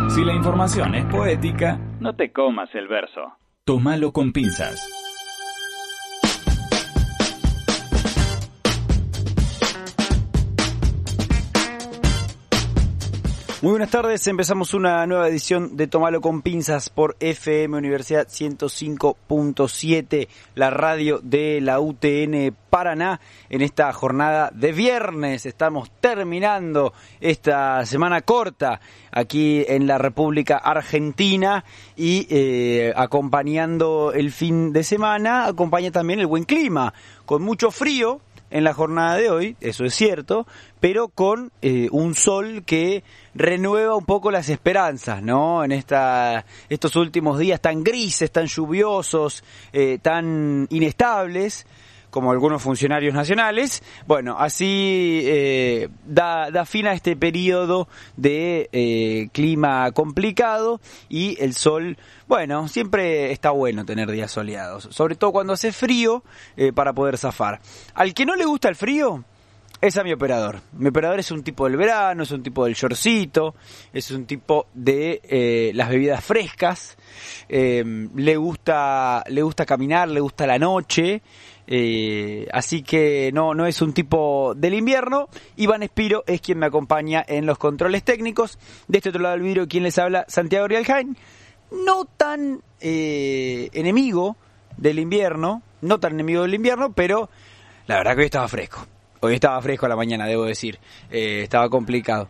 Si la información es poética, no te comas el verso. Tómalo con pinzas. Muy buenas tardes, empezamos una nueva edición de Tómalo con pinzas por FM Universidad 105.7, la radio de la UTN Paraná. En esta jornada de viernes estamos terminando esta semana corta aquí en la República Argentina y acompañando el fin de semana, acompaña también el buen clima, con mucho frío en la jornada de hoy, eso es cierto, pero con un sol que renueva un poco las esperanzas, ¿no? En estos últimos días tan grises, tan lluviosos, tan inestables, como algunos funcionarios nacionales. Bueno, así da fin a este periodo de clima complicado y el sol, bueno, siempre está bueno tener días soleados, sobre todo cuando hace frío, para poder zafar. Al que no le gusta el frío es a mi operador. Mi operador es un tipo del verano, es un tipo del shortcito, es un tipo de las bebidas frescas, le gusta caminar, le gusta la noche. Así que no es un tipo del invierno. Iván Espiro es quien me acompaña en los controles técnicos. De este otro lado del vidrio, quien les habla, Santiago Rialjain. No tan enemigo del invierno, pero la verdad que hoy estaba fresco. Hoy estaba fresco a la mañana, debo decir. Estaba complicado.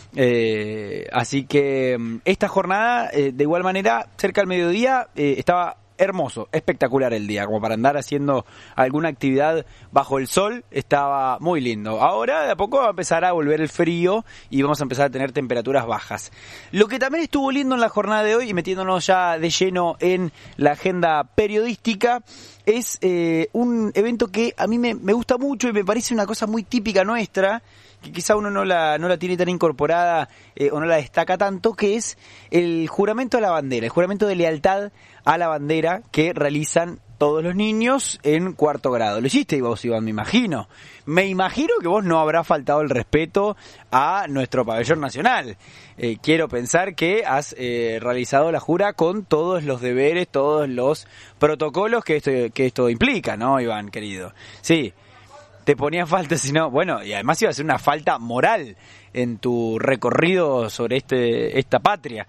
Así que esta jornada, de igual manera, cerca del mediodía, estaba hermoso, espectacular el día, como para andar haciendo alguna actividad bajo el sol, estaba muy lindo. Ahora de a poco va a empezar a volver el frío y vamos a empezar a tener temperaturas bajas. Lo que también estuvo lindo en la jornada de hoy, y metiéndonos ya de lleno en la agenda periodística, es un evento que a mí me gusta mucho y me parece una cosa muy típica nuestra, que quizá uno no la tiene tan incorporada o no la destaca tanto, que es el juramento a la bandera, el juramento de lealtad a la bandera que realizan todos los niños en cuarto grado. Lo hiciste vos, Iván, me imagino. Me imagino que vos no habrá faltado el respeto a nuestro pabellón nacional. Quiero pensar que has realizado la jura con todos los deberes, todos los protocolos que esto implica, ¿no, Iván, querido? Sí. Te ponía falta, sino, bueno, y además iba a ser una falta moral en tu recorrido sobre esta patria.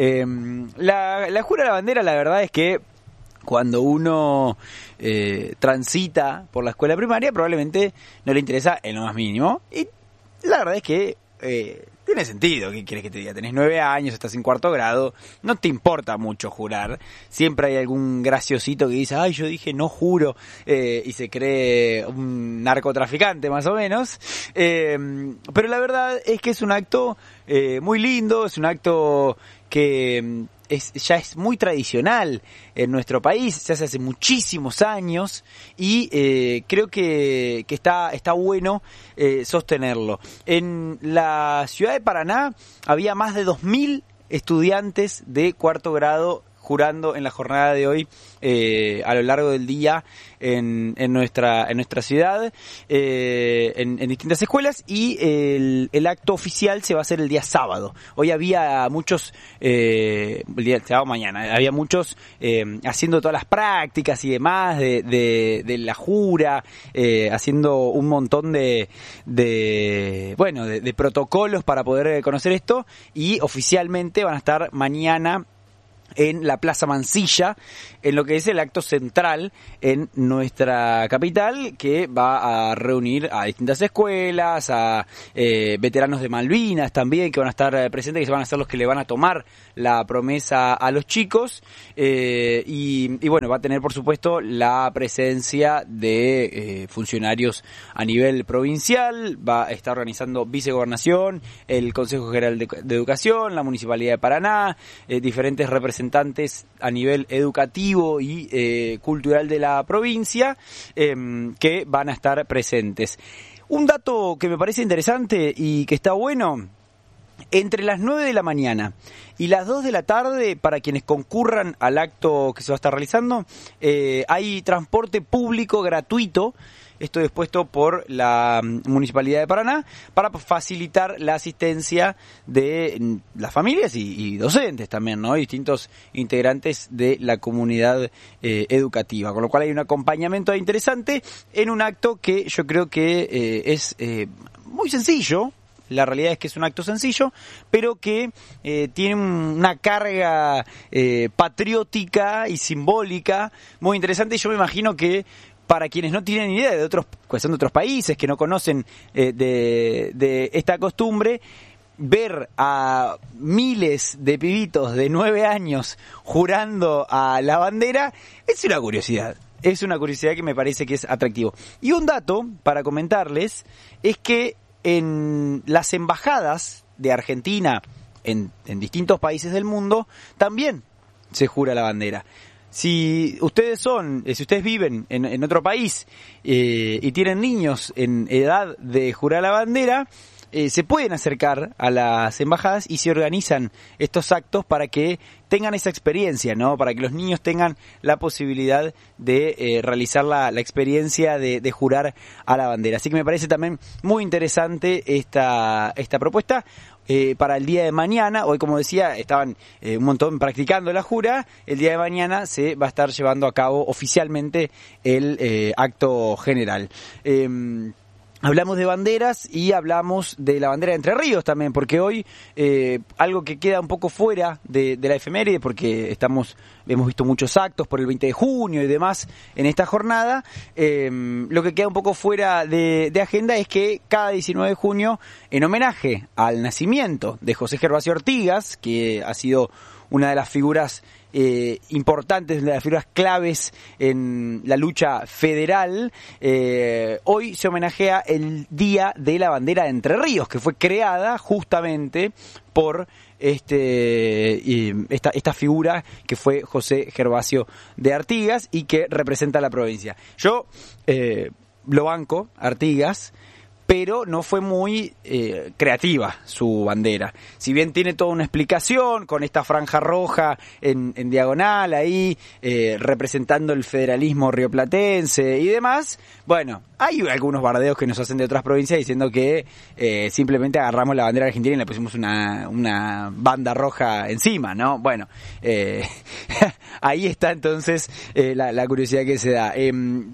La jura de la bandera, la verdad es que cuando uno transita por la escuela primaria, probablemente no le interesa en lo más mínimo. Y la verdad es que tiene sentido. ¿Qué quieres que te diga? Tenés 9 años, estás en cuarto grado, no te importa mucho jurar. Siempre hay algún graciosito que dice, ay, yo dije no juro, y se cree un narcotraficante más o menos. Pero la verdad es que es un acto muy lindo, es un acto que ya es muy tradicional en nuestro país, se hace muchísimos años y creo que está bueno sostenerlo. En la ciudad de Paraná había más de 2.000 estudiantes de cuarto grado jurando en la jornada de hoy a lo largo del día en nuestra ciudad, en distintas escuelas, y el acto oficial se va a hacer el día sábado. Hoy había muchos, el día sábado mañana, había muchos haciendo todas las prácticas y demás de la jura, haciendo un montón de protocolos para poder conocer esto, y oficialmente van a estar mañana en la Plaza Mansilla, en lo que es el acto central en nuestra capital, que va a reunir a distintas escuelas, a veteranos de Malvinas también, que van a estar presentes, que van a ser los que le van a tomar la promesa a los chicos, y bueno, va a tener por supuesto la presencia de funcionarios a nivel provincial, va a estar organizando Vicegobernación, el Consejo General de Educación, la Municipalidad de Paraná, diferentes representantes a nivel educativo y cultural de la provincia, que van a estar presentes. Un dato que me parece interesante y que está bueno: entre las 9 de la mañana y las 2 de la tarde, para quienes concurran al acto que se va a estar realizando, hay transporte público gratuito esto dispuesto por la Municipalidad de Paraná para facilitar la asistencia de las familias y docentes también, ¿no? Distintos integrantes de la comunidad educativa, con lo cual hay un acompañamiento interesante en un acto que yo creo que es muy sencillo. La realidad es que es un acto sencillo, pero que tiene una carga patriótica y simbólica muy interesante. Y yo me imagino que para quienes no tienen idea de otros, pues son de otros países, que no conocen de esta costumbre, ver a miles de pibitos de 9 años jurando a la bandera es una curiosidad. Es una curiosidad que me parece que es atractivo. Y un dato para comentarles es que en las embajadas de Argentina en distintos países del mundo también se jura la bandera. Si ustedes viven en otro país y tienen niños en edad de jurar la bandera, se pueden acercar a las embajadas y se organizan estos actos para que tengan esa experiencia, ¿no? Para que los niños tengan la posibilidad de realizar la experiencia de jurar a la bandera. Así que me parece también muy interesante esta propuesta. Para el día de mañana, hoy como decía, estaban un montón practicando la jura, el día de mañana se va a estar llevando a cabo oficialmente el acto general. Hablamos de banderas y hablamos de la bandera de Entre Ríos también, porque hoy algo que queda un poco fuera de la efeméride, porque hemos visto muchos actos por el 20 de junio y demás en esta jornada, lo que queda un poco fuera de agenda es que cada 19 de junio, en homenaje al nacimiento de José Gervasio Artigas, que ha sido una de las figuras importantes, de las figuras claves en la lucha federal, hoy se homenajea el Día de la Bandera de Entre Ríos, que fue creada justamente por esta figura que fue José Gervasio de Artigas y que representa a la provincia. Yo lo banco, Artigas, pero no fue muy creativa su bandera. Si bien tiene toda una explicación, con esta franja roja en diagonal ahí, representando el federalismo rioplatense y demás, bueno, hay algunos bardeos que nos hacen de otras provincias diciendo que simplemente agarramos la bandera argentina y le pusimos una banda roja encima, ¿no? Bueno, ahí está entonces la curiosidad que se da.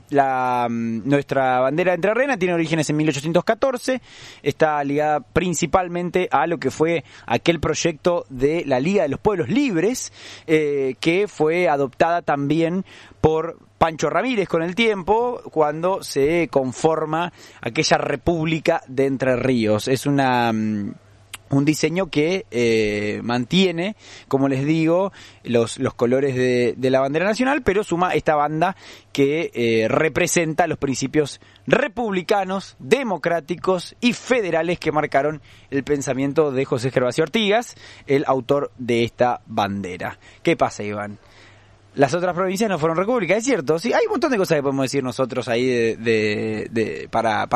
Nuestra bandera entrerriana tiene orígenes en 1814, está ligada principalmente a lo que fue aquel proyecto de la Liga de los Pueblos Libres, que fue adoptada también por Pancho Ramírez con el tiempo, cuando se conforma aquella República de Entre Ríos. Es un diseño que mantiene, como les digo, los colores de la bandera nacional, pero suma esta banda que representa los principios republicanos, democráticos y federales que marcaron el pensamiento de José Gervasio Artigas, el autor de esta bandera. ¿Qué pasa, Iván? Las otras provincias no fueron repúblicas, es cierto. Sí, hay un montón de cosas que podemos decir nosotros ahí para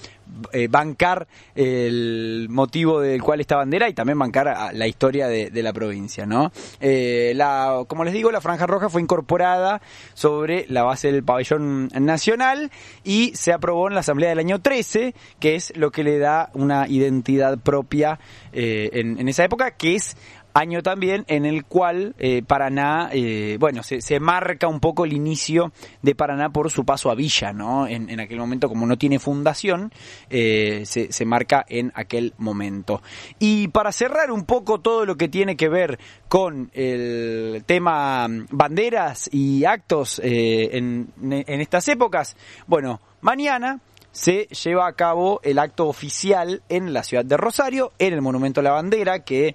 bancar el motivo del cual esta bandera y también bancar la historia de la provincia, ¿no? Como les digo, la franja roja fue incorporada sobre la base del pabellón nacional y se aprobó en la asamblea del año 13, que es lo que le da una identidad propia en esa época, que es año también en el cual Paraná, se marca un poco el inicio de Paraná por su paso a Villa, ¿no? En aquel momento, como no tiene fundación, se marca en aquel momento. Y para cerrar un poco todo lo que tiene que ver con el tema banderas y actos en estas épocas, bueno, mañana se lleva a cabo el acto oficial en la ciudad de Rosario, en el Monumento a la Bandera, que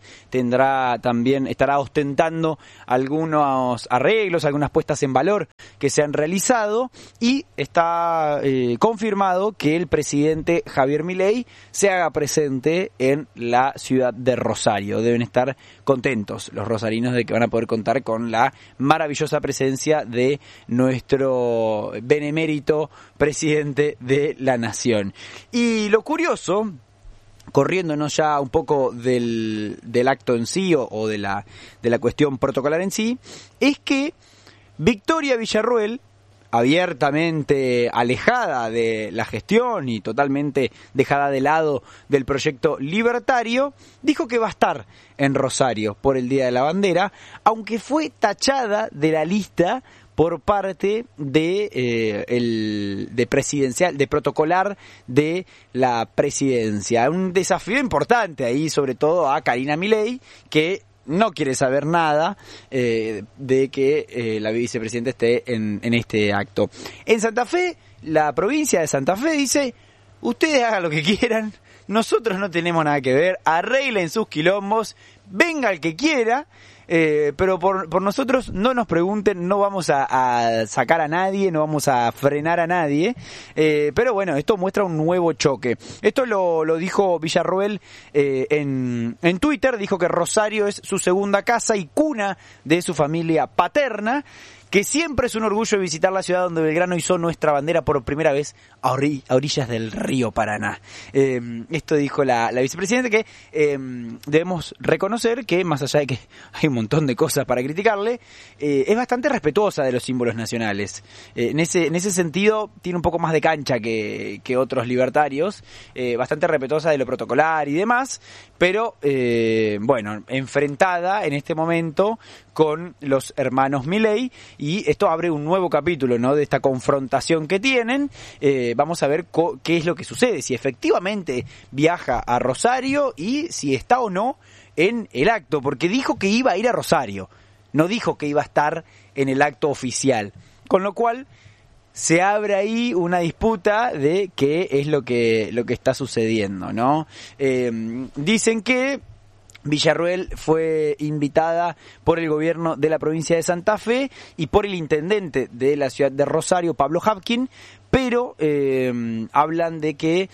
estará ostentando algunos arreglos, algunas puestas en valor que se han realizado, y está confirmado que el presidente Javier Milei se haga presente en la ciudad de Rosario. Deben estar contentos los rosarinos de que van a poder contar con la maravillosa presencia de nuestro benemérito presidente de la nación. Y lo curioso, corriéndonos ya un poco del acto en sí o de la cuestión protocolar en sí, es que Victoria Villarruel abiertamente alejada de la gestión y totalmente dejada de lado del proyecto libertario, dijo que va a estar en Rosario por el Día de la Bandera, aunque fue tachada de la lista por parte de presidencial, de protocolar de la presidencia. Un desafío importante ahí, sobre todo a Karina Milei, que no quiere saber nada de que la vicepresidenta esté en este acto. En Santa Fe, la provincia de Santa Fe dice: ustedes hagan lo que quieran, nosotros no tenemos nada que ver, arreglen sus quilombos, venga el que quiera, pero por nosotros no nos pregunten, no vamos a sacar a nadie, no vamos a frenar a nadie, pero bueno, esto muestra un nuevo choque. Esto lo dijo Villarroel en Twitter, dijo que Rosario es su segunda casa y cuna de su familia paterna, que siempre es un orgullo visitar la ciudad donde Belgrano hizo nuestra bandera por primera vez a orillas del río Paraná. Esto dijo la vicepresidenta, que debemos reconocer que, más allá de que hay un montón de cosas para criticarle, es bastante respetuosa de los símbolos nacionales. En ese sentido tiene un poco más de cancha que otros libertarios, bastante respetuosa de lo protocolar y demás, pero bueno, enfrentada en este momento con los hermanos Milei, y esto abre un nuevo capítulo, ¿no?, de esta confrontación que tienen. Vamos a ver qué es lo que sucede, si efectivamente viaja a Rosario y si está o no en el acto, porque dijo que iba a ir a Rosario, no dijo que iba a estar en el acto oficial, con lo cual se abre ahí una disputa de qué es lo que está sucediendo, ¿no? Dicen que Villarroel fue invitada por el gobierno de la provincia de Santa Fe y por el intendente de la ciudad de Rosario, Pablo Hapkin, pero hablan de que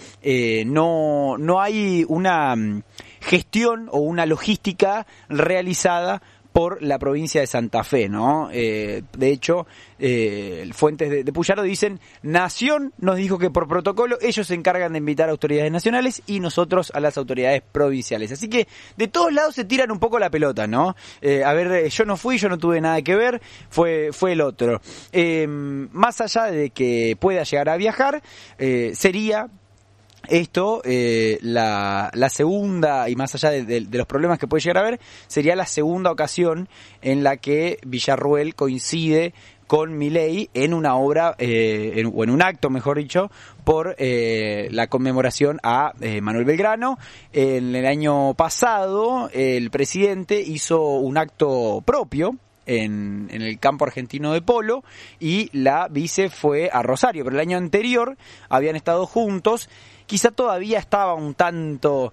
no hay una gestión o una logística realizada por la provincia de Santa Fe, ¿no? De hecho, fuentes de Puyaro dicen: Nación nos dijo que por protocolo ellos se encargan de invitar a autoridades nacionales y nosotros a las autoridades provinciales. Así que de todos lados se tiran un poco la pelota, ¿no? A ver, yo no fui, yo no tuve nada que ver, fue el otro. Más allá de que pueda llegar a viajar, sería esto, la segunda, y más allá de los problemas que puede llegar a haber, sería la segunda ocasión en la que Villarroel coincide con Milei en una obra, o en un acto, mejor dicho, por la conmemoración a Manuel Belgrano. En el año pasado, el presidente hizo un acto propio en el campo argentino de polo, y la vice fue a Rosario, pero el año anterior habían estado juntos. Quizá todavía estaba un tanto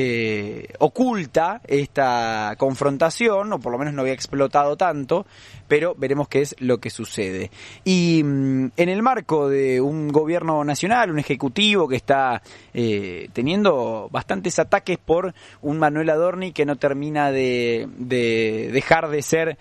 oculta esta confrontación, o por lo menos no había explotado tanto, pero veremos qué es lo que sucede. Y en el marco de un gobierno nacional, un ejecutivo que está teniendo bastantes ataques por un Manuel Adorni que no termina de dejar de ser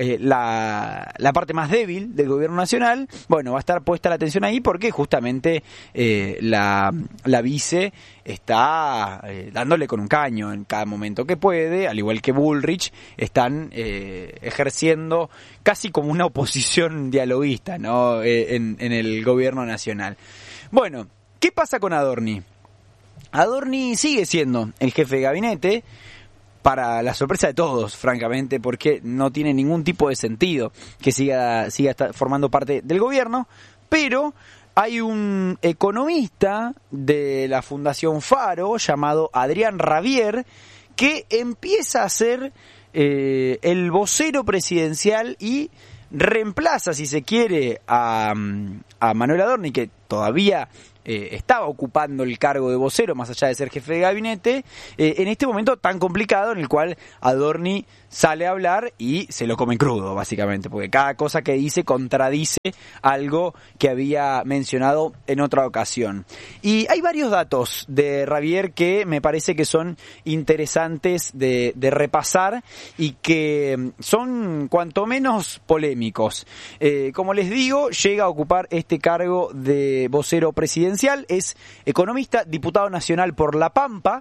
la parte más débil del gobierno nacional, bueno, va a estar puesta la atención ahí porque justamente la vice está dándole con un caño en cada momento que puede, al igual que Bullrich, están ejerciendo casi como una oposición dialoguista, ¿no?, en el gobierno nacional. Bueno, ¿qué pasa con Adorni? Adorni sigue siendo el jefe de gabinete, para la sorpresa de todos, francamente, porque no tiene ningún tipo de sentido que siga formando parte del gobierno, pero hay un economista de la Fundación Faro llamado Adrián Rabier que empieza a ser el vocero presidencial y reemplaza, si se quiere, a Manuel Adorni, que todavía estaba ocupando el cargo de vocero, más allá de ser jefe de gabinete, en este momento tan complicado en el cual Adorni sale a hablar y se lo come crudo, básicamente, porque cada cosa que dice contradice algo que había mencionado en otra ocasión. Y hay varios datos de Rabier que me parece que son interesantes de repasar y que son cuanto menos polémicos. Como les digo, llega a ocupar este cargo de vocero presidencial, es economista, diputado nacional por La Pampa,